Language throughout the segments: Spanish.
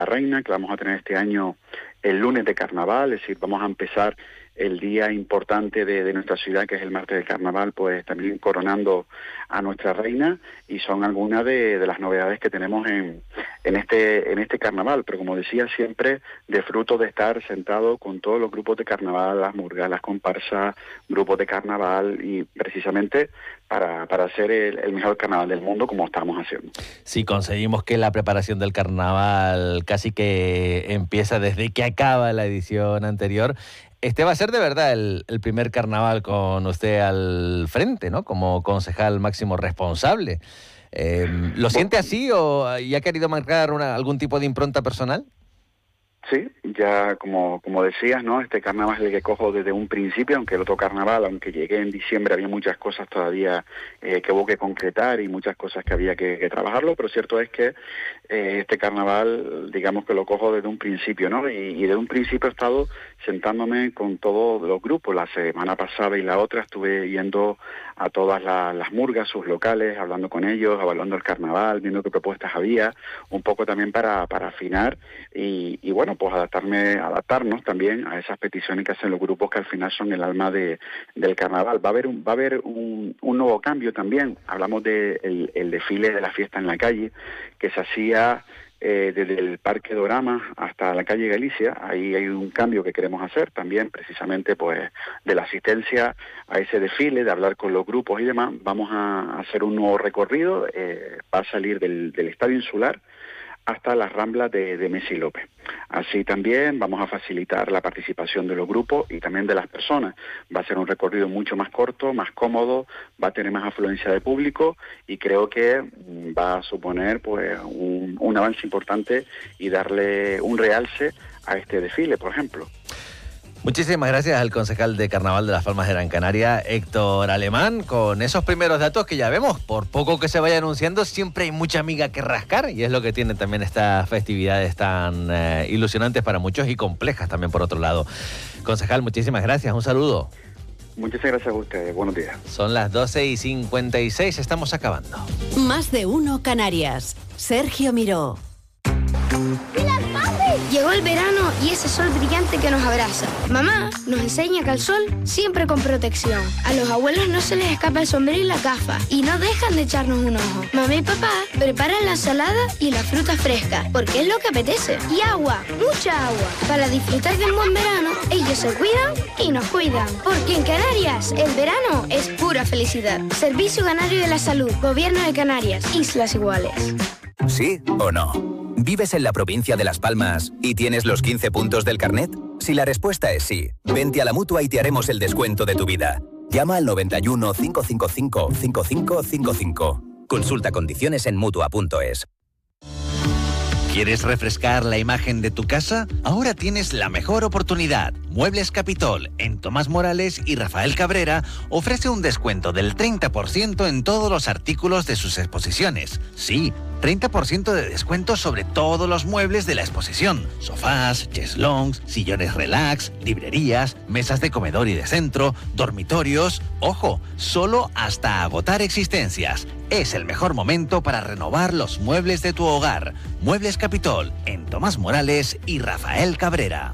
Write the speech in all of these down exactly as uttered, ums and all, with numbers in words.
la Reina, que vamos a tener este año el lunes de Carnaval, es decir, vamos a empezar el día importante de, de nuestra ciudad, que es el martes de Carnaval, pues también coronando a nuestra reina, y son algunas de, de las novedades que tenemos en, en este en este Carnaval. Pero como decía, siempre de fruto de estar sentado con todos los grupos de Carnaval, las murgas, las comparsas, grupos de Carnaval, y precisamente para, para hacer el, el mejor Carnaval del mundo, como estamos haciendo. Si conseguimos que la preparación del Carnaval casi que empieza desde que acaba la edición anterior, este va a ser de verdad el, el primer Carnaval con usted al frente, ¿no? Como concejal máximo responsable. Eh, ¿Lo siente así o ya ha querido marcar una, algún tipo de impronta personal? Sí, ya como como decías, ¿no? Este carnaval es el que cojo desde un principio, aunque el otro carnaval, aunque llegué en diciembre, había muchas cosas todavía eh, que hubo que concretar y muchas cosas que había que, que trabajarlo, pero cierto es que eh, este carnaval, digamos que lo cojo desde un principio, ¿no? Y, y desde un principio he estado sentándome con todos los grupos. La semana pasada y la otra estuve yendo a todas la, las murgas, sus locales, hablando con ellos, evaluando el carnaval, viendo qué propuestas había, un poco también para, para afinar y, y bueno, pues adaptarme, adaptarnos también a esas peticiones que hacen los grupos, que al final son el alma de, del carnaval. Va a haber un, va a haber un, un nuevo cambio también. Hablamos de el, el desfile de la fiesta en la calle, que se hacía eh, desde el Parque Dorama hasta la calle Galicia. Ahí hay un cambio que queremos hacer también, precisamente pues de la asistencia a ese desfile, de hablar con los grupos y demás. Vamos a hacer un nuevo recorrido, eh, va a salir del, del Estadio Insular hasta las Ramblas de, de Messi López. Así también vamos a facilitar la participación de los grupos y también de las personas. Va a ser un recorrido mucho más corto, más cómodo, va a tener más afluencia de público y creo que va a suponer pues un, un avance importante y darle un realce a este desfile, por ejemplo. Muchísimas gracias al concejal de Carnaval de Las Palmas de Gran Canaria, Héctor Alemán, con esos primeros datos que ya vemos. Por poco que se vaya anunciando, siempre hay mucha miga que rascar y es lo que tienen también estas festividades tan eh, ilusionantes para muchos y complejas también por otro lado. Concejal, muchísimas gracias, un saludo. Muchas gracias a ustedes, buenos días. Son las doce y cincuenta y seis, estamos acabando. Más de uno Canarias, Sergio Miró. Llegó el verano y ese sol brillante que nos abraza. Mamá nos enseña que al sol siempre con protección. A los abuelos no se les escapa el sombrero y la gafa y no dejan de echarnos un ojo. Mamá y papá preparan la ensalada y la fruta fresca porque es lo que apetece. Y agua, mucha agua. Para disfrutar de un buen verano, ellos se cuidan y nos cuidan. Porque en Canarias el verano es pura felicidad. Servicio Canario de la Salud, Gobierno de Canarias, Islas Iguales. ¿Sí o no? ¿Vives en la provincia de Las Palmas y tienes los quince puntos del carnet? Si la respuesta es sí, vente a la Mutua y te haremos el descuento de tu vida. Llama al noventa y uno, cinco cinco cinco, cinco cinco cinco cinco. Consulta condiciones en Mutua punto es. ¿Quieres refrescar la imagen de tu casa? Ahora tienes la mejor oportunidad. Muebles Capitol, en Tomás Morales y Rafael Cabrera, ofrece un descuento del treinta por ciento en todos los artículos de sus exposiciones. Sí, treinta por ciento de descuento sobre todos los muebles de la exposición. Sofás, cheslongs, sillones relax, librerías, mesas de comedor y de centro, dormitorios. Ojo, solo hasta agotar existencias. Es el mejor momento para renovar los muebles de tu hogar. Muebles Capitol, en Tomás Morales y Rafael Cabrera.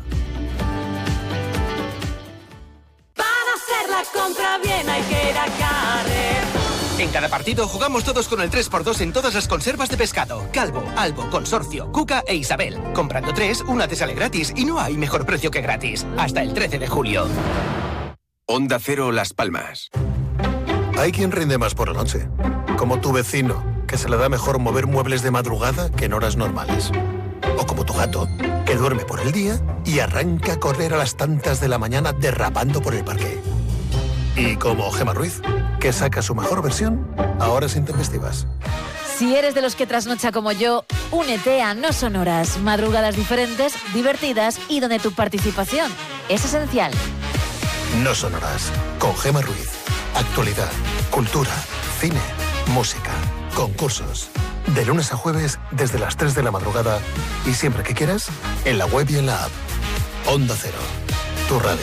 Para hacer la compra bien hay que ir a Carrefour. En cada partido jugamos todos con el tres por dos en todas las conservas de pescado. Calvo, Albo, Consorcio, Cuca e Isabel. Comprando tres, una te sale gratis y no hay mejor precio que gratis. Hasta el trece de julio. Onda Cero Las Palmas. Hay quien rinde más por la noche, como tu vecino, que se le da mejor mover muebles de madrugada que en horas normales. O como tu gato, que duerme por el día y arranca a correr a las tantas de la mañana derrapando por el parque. Y como Gemma Ruiz, que saca su mejor versión a horas intempestivas. Si eres de los que trasnocha como yo, únete a No Son Horas. Madrugadas diferentes, divertidas y donde tu participación es esencial. No Son Horas, con Gemma Ruiz. Actualidad, cultura, cine, música, concursos. De lunes a jueves desde las tres de la madrugada y siempre que quieras, en la web y en la app. Onda Cero, tu radio.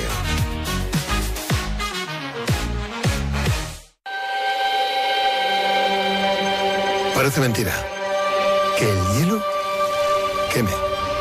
Parece mentira que el hielo queme.